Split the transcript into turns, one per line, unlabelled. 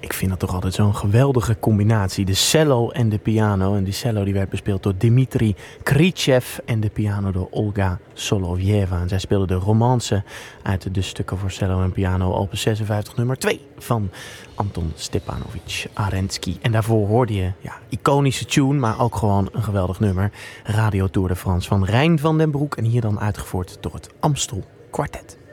ik vind dat toch altijd zo'n geweldige combinatie. De cello en de piano. En die cello die werd bespeeld door Dmitri Krychev en de piano door Olga Solovyeva. En zij speelden de romance uit de stukken voor cello en piano opus 56 nummer 2 van Anton Stepanovich Arensky. En daarvoor hoorde je iconische tune, maar ook gewoon een geweldig nummer. Radio Tour de France van Rein van den Broek. En hier dan uitgevoerd door het Amstel Quartet.